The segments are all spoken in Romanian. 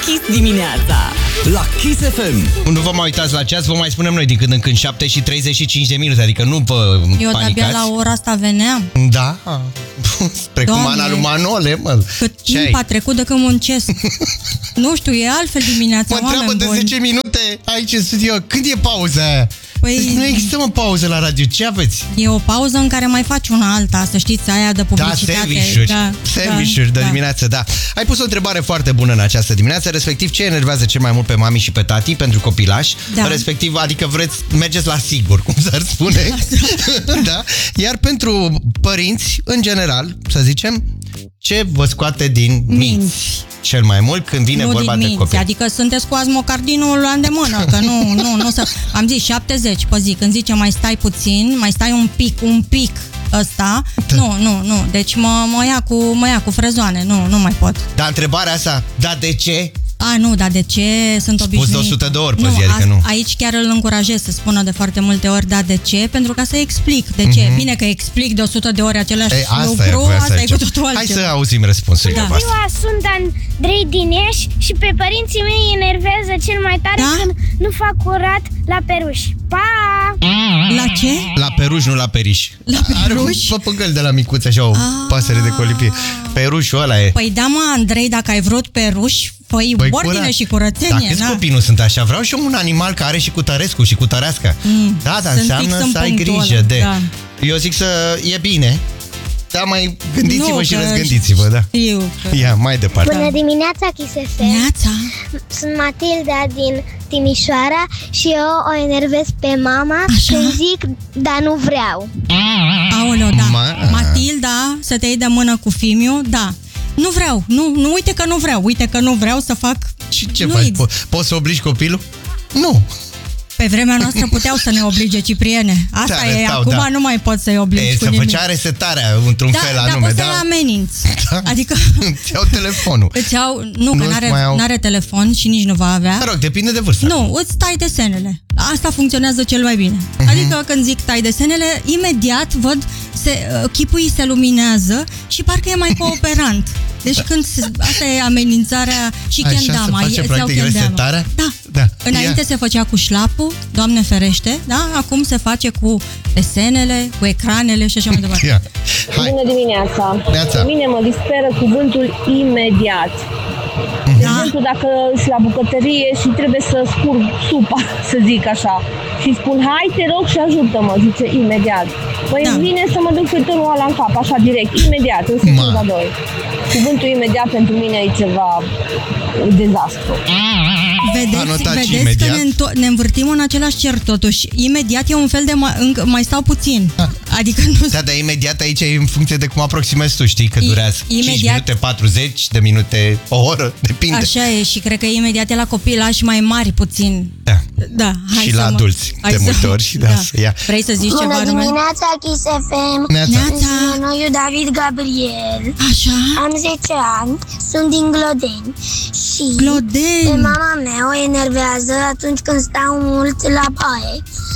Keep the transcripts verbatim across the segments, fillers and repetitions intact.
Kiss dimineața. La Kiss F M. Nu vă mai uitați la ceas, vă mai spunem noi din când în când șapte și treizeci și cinci de minute, adică nu vă Eu panicați. de-abia la ora asta veneam. Da, precum Doamne, Ana lui Manole, mă. Cât Ce timp ai? a trecut de când muncesc. Nu știu, e altfel dimineața, Mă întreabă oameni de buni. zece minute aici în studio. Când e pauza aia? Păi- Deci nu există, mă, pauză la radio. Ce aveți? E o pauză în care mai faci una alta, să știți, aia de Da, publicitate. sandwich-uri. Da, Sandwich-uri de da. dimineață, da. Ai pus o întrebare foarte bună în această dimineață, respectiv ce enervează cel mai mult pe mami și pe tati pentru copilași, Da. respectiv, adică vreți, mergeți la sigur, cum s-ar spune. Da? Iar pentru părinți, în general, să zicem, ce vă scoate din minți, Minți. cel mai mult când vine Nu vorba din de minți, copii? adică sunteți cu azmocardinul la îndemână, că nu, nu, nu să... Am zis șaptezeci pe zi, când zice mai stai puțin, mai stai un pic, un pic ăsta, Da. nu, nu, nu, deci mă, mă, ia cu, mă ia cu frezoane, nu, nu mai pot. Dar întrebarea asta, da, de ce? A, nu, dar de ce sunt Spus obișnuit? de o sută de ori pe nu, zi, adică a, nu. Aici chiar îl încurajez să spună de foarte multe ori, da, de ce? Pentru ca să explic de ce. Bine că explic de o sută de ori același Ei, asta lucru, e, voia să asta e cu zicem. totul altceva. Hai să auzim răspunsurile Da. voastre. Eu sunt Andrei din Iași și pe părinții mei enervează cel mai tare Da? când nu fac curat la peruș. Pa! La ce? La peruș, nu la periș. La Are un peruș? păpăgăl de la micuț, așa, o Ah. pasăre de colipie. Perușul ăla e. Păi da, mă, Andrei, dacă ai vrut peruși, fă-i Băi, ordine curat. și curățenie. Dar câți da. copii nu sunt așa? Vreau și eu un animal care și cu tărescu și cu tărească. Mm, Da, dar sunt înseamnă fix în să ai punctul grijă ăla, de... da. Eu zic să e bine, dar mai gândiți-vă Nu, și că răzgândiți-vă, da. Știu că... Ia, mai departe. Bună dimineața, Kiss F M. Neața. Sunt Matilda din Timișoara și eu o enervez pe mama Așa? când zic, dar nu vreau. Aoleo, da. Ma- Matilda, să te iei de mână cu Fimiu, da. Nu vreau, nu, nu, uite că nu vreau, uite că nu vreau să fac... Și ce nu faci? ex- Po- poți să obligi copilul? Nu. Pe vremea noastră puteau să ne oblige, Cipriene. Asta Te e, arătau, acum da. nu mai poți să-i obligi E, cu să nimic. făcea resetarea într-un Da, fel da, anume, poți da? să-l ameninți. Da. Adică... Îți iau telefonul. Îți iau, nu, că Nu-ți n-are, mai au- n-are telefon și nici nu va avea. Mă rog, depinde de vârstă. Nu, îți tai desenele. Asta funcționează cel mai bine. Mhm. Adică când zic tai desenele, imediat văd, se, chipul îi se luminează și parcă e mai cooperant. Deci când se, asta e amenințarea și Așa kendama. se face, îți iau practic, kendama. resetarea? Da. Da. Înainte Ia. se făcea cu șlapul, Doamne ferește, da? Acum se face cu desenele, cu ecranele și așa mai departe. Ia. Hai. Bună dimineața! Neața. Pe mine mă disperă cuvântul imediat. De Da. exemplu, dacă sunt la bucătărie și trebuie să scurg supa, să zic așa, și spun, hai, te rog și ajută-mă, zice imediat. Păi Da. îmi vine să mă duc fetărul ăla în cap, așa direct, imediat, în secunda Ma. doi. Cuvântul imediat pentru mine e ceva dezastru. Vedeți, Anotat și vedeți imediat. că ne, înto- ne învârtim în același cer totuși. Imediat e un fel de mai, încă, mai stau puțin. Adică nu... Da, dar imediat aici e în funcție de cum aproximezi tu, știi? Că I- durează imediat- cinci minute, patruzeci de minute, o oră, depinde. Așa e și cred că imediat e la copilași mai mari puțin. Da. Da, hai Și să la mă- adulți, hai de să- multe ori, și da, să ia. Vrei să zici ceva, Bună nume? dimineața, Kiss F M. Neața. Neața. Eu David Gabriel. Așa? Am zece ani, sunt din Glodeni și Glodeni. pe mama mea o enervează atunci când stau mult la baie.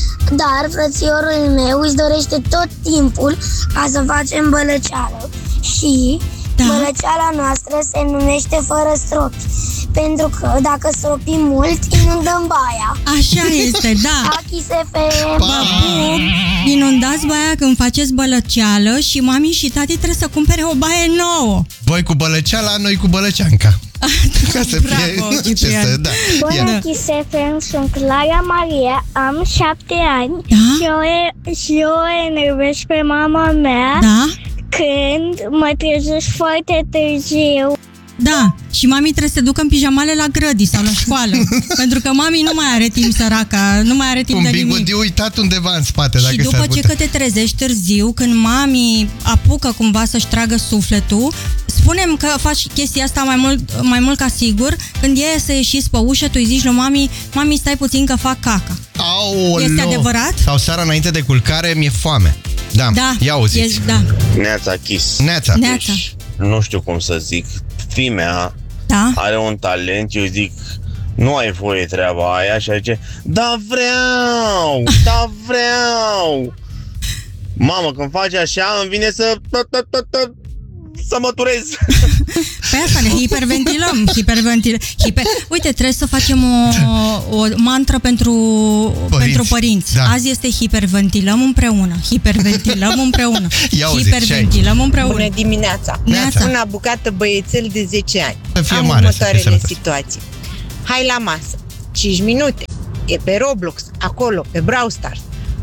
Dar frățiorul meu își dorește tot timpul ca să facem bălăceală. Și Da. bălăceala noastră se numește fără stropi. Pentru că dacă stropim mult, inundăm baia. Așa este, da. Kiss F M. Vă pup. Inundați baia când faceți bălăceală și mami și tati trebuie să cumpere o baie nouă. Voi cu bălăceala, noi cu bălăceanca. Ca să Bravo, fie... Ce Ciprian. să, da. Ia. Bună, Kiss F M, sunt Clara Maria, am șapte ani Da? și eu, e- și eu o enervez pe mama mea Da? când mă trezesc foarte târziu. Da, și mami trebuie să se ducă în pijamale la grădi sau la școală. Pentru că mami nu mai are timp, săraca, nu mai are timp Un de nimic. bigodiu uitat undeva în spate, Și dacă după s-ar ce putea. că te trezești târziu, când mami apucă cumva să-și tragă sufletul, spunem că faci chestia asta mai mult, mai mult ca sigur, când e să ieșiți pe ușă, tu îi zici lui mami, mami stai puțin că fac caca. Aoleo. Este adevărat? Sau seara înainte de culcare mi-e foame. Da, Da, ia auziți. e, da. Neața Kiss. Neața. Neața. Nu știu cum să zic. Fimea Da? are un talent, eu zic, nu ai voie treaba aia și zice, da vreau, da vreau. Mamă, când face așa, îmi vine să... să măturez. Pe asta ne hiperventilăm. Hiperventil... Hiper... Uite, trebuie să facem o, o mantră pentru părinți. Pentru părinți. Da. Azi este hiperventilăm împreună. Hiperventilăm împreună. Ia auzi, hiperventilăm împreună. Bună dimineața! Neața. Una bucată băiețel de zece ani. Să fie Am mare, să fie următoarele sănătos. situații. Hai la masă. cinci minute. E pe Roblox, acolo, pe Brawl Stars.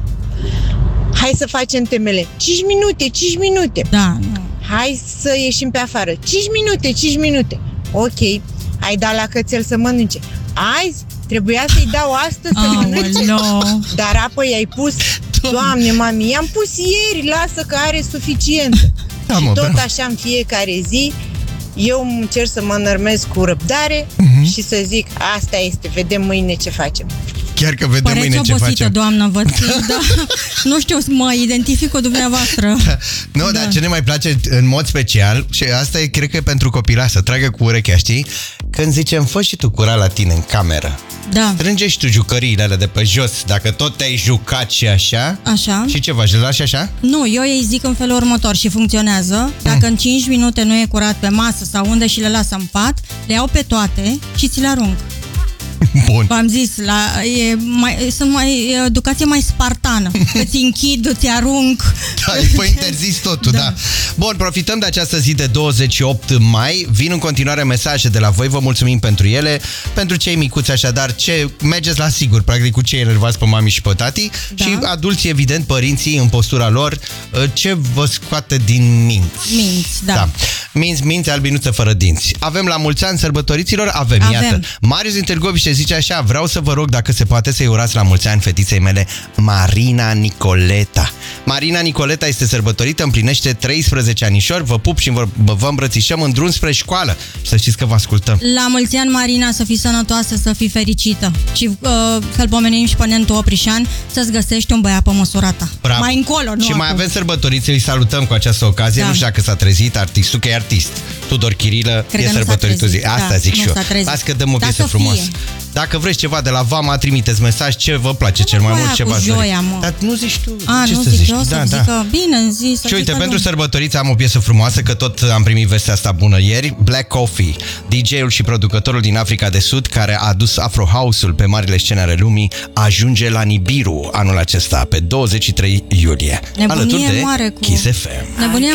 Hai să facem temele. cinci minute, cinci minute. Da, nu. Hai să ieșim pe afară. cinci minute, cinci minute. Ok. Ai dat la cățel să mănânce. Azi trebuia să-i dau astăzi să mănânce. Aoleu. Dar apă i-ai pus. Doamne, mami, i-am pus ieri. Lasă că are suficientă. Da, Și mă, tot bravo. așa în fiecare zi eu încerc să mă înărmesc cu răbdare Mhm. și să zic, asta este, vedem mâine ce facem. Chiar că vedem Păreți mâine ce obosită, facem. doamnă, văd. Da. Nu știu, mă identific cu dumneavoastră. Nu, Da. dar ce ne mai place în mod special, și asta e, cred că e pentru copila, să tragă cu urechea, știi? Când zicem, fă și tu curat la tine în cameră. Da. Strânge și tu jucăriile alea de pe jos, dacă tot te-ai jucat și așa. Așa. Și ce faci, le lași așa? Nu, eu îi zic în felul următor și funcționează. Dacă în cinci minute nu e curat pe masă sau unde și le las în pat, le iau pe toate și ți le arunc. Bun. V-am zis, la, e mai, sunt mai, e educație mai spartană. Îți închid, îți arunc. Da, păi interzis totul, da. da. Bun, profităm de această zi de douăzeci și opt mai. Vin în continuare mesaje de la voi, vă mulțumim pentru ele. Pentru cei micuți, așadar, ce mergeți la sigur, practic, cu cei enervați pe mami și pe tati. Da. Și adulții, evident, părinții, în postura lor, ce vă scoate din minți. Minți, da. da. Minți, minți, albinuță fără dinți. Avem la mulți ani sărbătoriților? Avem, Avem. iată. Marius din Târgoviște zice așa, vreau să vă rog dacă se poate să-i urați la mulți ani fetiței mele, Marina Nicoleta. Marina Nicoleta este sărbătorită, împlinește treisprezece anișori, vă pup și vă, vă îmbrățișăm în drum spre școală. Să știți că vă ascultăm. La mulți ani, Marina, să fii sănătoasă, să fii fericită. Și uh, să-l pomenim și pe Nentu Oprișan, să-ți găsești un băiat pe măsura ta. Bravo. Mai încolo, nu Și mai acum. avem sărbătoriți, îi salutăm cu această ocazie. Da. Nu știu dacă s-a trezit artistul, că e artist. Tudor Chirilă, Cred e că nu s-a sărbătoritul zi. trezit. Asta Da, zic nu și eu. s-a trezit. Las că dăm o Da, piesă să fie. frumoasă. Dacă vreți ceva de la Vama, trimiteți mesaj ce vă place cel mai Aia mult, ce cu v-ați dori. joia, mă. Dar nu zici tu. A, ce nu să zic zici? eu, să Da, zică, da. bine, zi, să Și uite, zică pentru lumea. sărbătoriți am o piesă frumoasă, că tot am primit vestea asta bună ieri. Black Coffee, D J-ul și producătorul din Africa de Sud, care a adus Afro House-ul pe marile scene ale lumii, ajunge la Nibiru anul acesta, pe douăzeci și trei iulie. Nebunie alături de mare cu- Kiss F M. Nebunie